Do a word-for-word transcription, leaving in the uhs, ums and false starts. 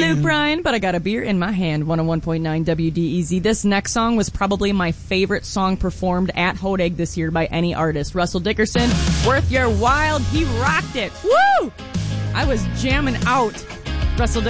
Luke Bryan, but I got a beer in my hand. one oh one point nine W D E Z. This next song was probably my favorite song performed at Hodag this year by any artist. Russell Dickerson, Worth Your While. He rocked it. Woo! I was jamming out. Russell Dickerson.